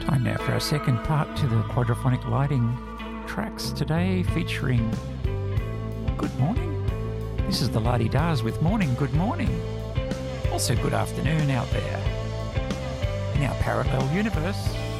Time now for our second part to the quadraphonic lighting tracks today, featuring Good Morning. This is the La-Di-Dahs with Morning, Good Morning. Also good afternoon out there. In our parallel universe,